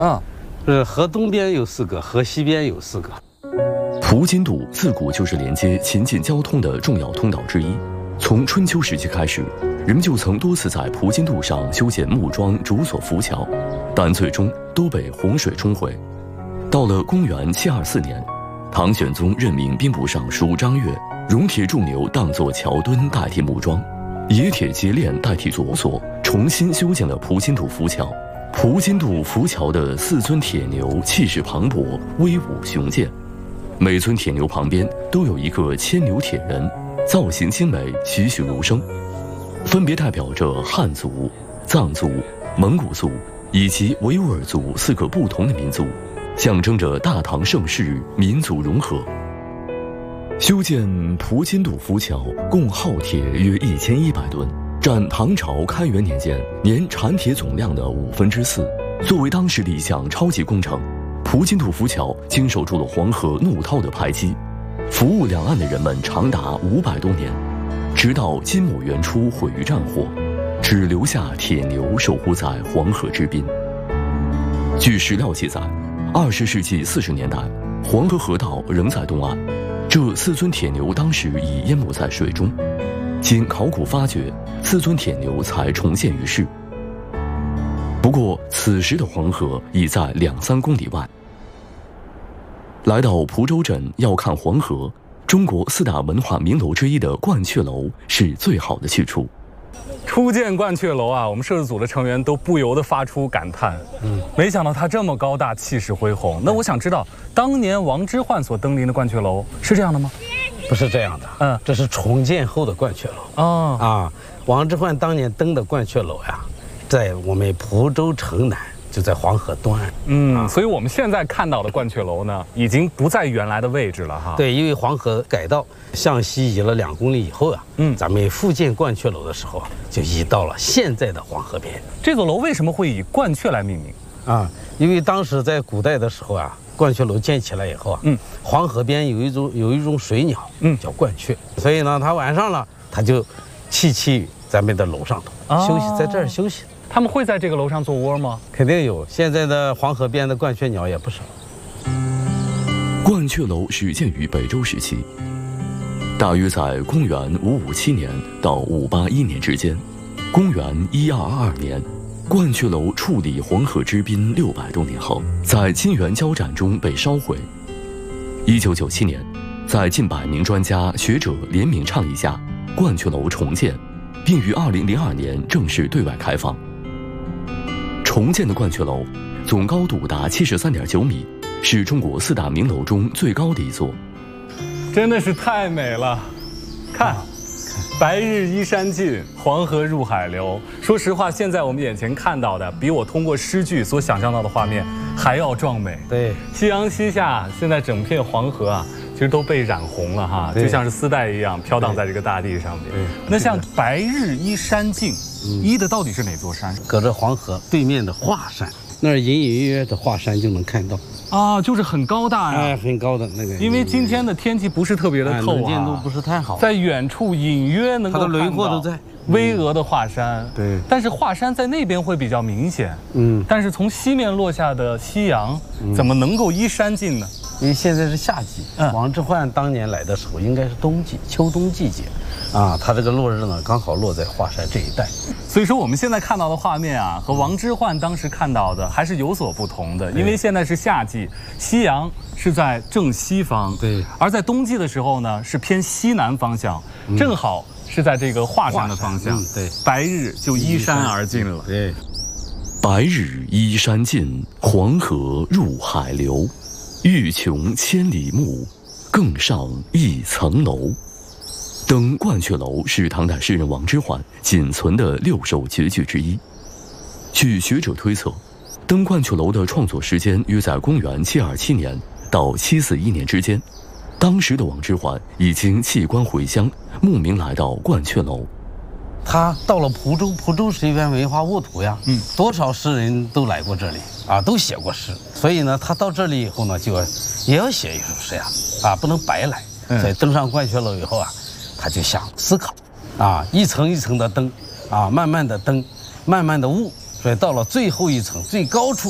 啊，河东边有4个，河西边有4个。 蒲津渡自古就是连接秦晋交通的重要通道之一。从春秋时期开始，人们就曾多次在蒲津渡上修建木桩竹索浮桥，但最终都被洪水冲毁。到了公元724年，唐玄宗任命兵部尚书张悦，熔铁铸牛当作桥墩代替木桩，冶铁结炼代替左索，重新修建了蒲津渡浮桥。蒲津渡浮桥的4尊铁牛气势磅礴，威武雄健，每尊铁牛旁边都有一个牵牛铁人，造型精美，栩栩如生，分别代表着汉族、藏族、蒙古族以及维吾尔族4个不同的民族，象征着大唐盛世，民族融合。修建蒲津渡浮桥共耗铁约1100吨，占唐朝开元年间年产铁总量的4%。作为当时的一项超级工程，蒲津渡浮桥经受住了黄河怒涛的排击，服务两岸的人们长达500多年，直到金末元初毁于战火，只留下铁牛守护在黄河之滨。据史料记载，20世纪40年代，黄河河道仍在东岸，这4尊铁牛当时已淹没在水中。经考古发掘，4尊铁牛才重现于世。不过，此时的黄河已在2-3公里外。来到蒲州镇要看黄河，中国4大文化名楼之一的鹳雀楼是最好的去处。 初见鹳雀楼啊，我们摄制组的成员都不由得发出感叹。没想到它这么高大，气势恢宏。那我想知道，当年王之涣所登临的鹳雀楼是这样的吗？ 不是这样的，这是重建后的鹳雀楼。王之涣当年登的鹳雀楼呀，在我们蒲州城南，就在黄河东岸。 所以我们现在看到的鹳雀楼呢，已经不在原来的位置了哈。 对，因为黄河改道向西移了2公里以后啊，咱们复建鹳雀楼的时候啊，就移到了现在的黄河边。 这座楼为什么会以鹳雀来命名？ 因为当时在古代的时候啊，鹳雀楼建起来以后啊，黄河边有一种水鸟，叫鹳雀，所以呢，它晚上了，它就栖咱们的楼上头休息，在这儿休息。 他们会在这个楼上做窝吗？ 肯定有，现在的黄河边的鹳雀鸟也不少。 鹳雀楼始建于北周时期，大约在公元557年到581年之间。公元1222年，鹳雀楼矗立黄河之滨600多年后，在金元交战中被烧毁。1997年，在近100名专家学者联名倡议下，鹳雀楼重建，并于2002年正式对外开放。重建的鹳雀楼总高度达73.9米，是中国4大名楼中最高的一座。 真的是太美了，看，白日依山尽，黄河入海流。说实话，现在我们眼前看到的，比我通过诗句所想象到的画面还要壮美。 对， 夕阳西下，现在整片黄河啊，其实都被染红了哈，就像是丝带一样飘荡在这个大地上面。那像白日依山尽，依的到底是哪座山？ 隔着黄河对面的华山，那儿隐隐约约的华山就能看到。 就是很高大呀， 很高的那个。 因为今天的天气不是特别的透能见度不是太好， 在远处隐约能够看到它的轮廓都在巍峨的华山。 对， 但是华山在那边会比较明显。但是从西面落下的夕阳，怎么能够依山尽呢？ 因为现在是夏季，王之涣当年来的时候应该是冬季，秋冬季节，他这个落日呢刚好落在华山这一带。 所以说我们现在看到的画面啊，和王之涣当时看到的还是有所不同的。因为现在是夏季，夕阳是在正西方， 对， 而在冬季的时候呢是偏西南方向，正好是在这个华山的方向。 对， 白日就依山而尽了。 对， 白日依山尽，黄河入海流。欲穷千里目，更上一层楼。登鹳雀楼是唐代诗人王之涣仅存的6首绝句之一。据学者推测，登鹳雀楼的创作时间约在公元727年到741年之间。当时的王之涣已经弃官回乡，慕名来到鹳雀楼。 他到了蒲州，蒲州是一片文化沃土呀，多少诗人都来过这里都写过诗，所以呢，他到这里以后呢，也要写一首诗呀，不能白来。所以登上鹳雀楼以后他就想思考，一层一层的登，慢慢的登，慢慢的悟，所以到了最后一层最高处，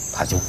他就